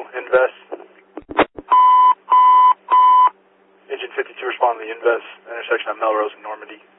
Invest. Engine 52 respond to the Invest intersection of Melrose and Normandy.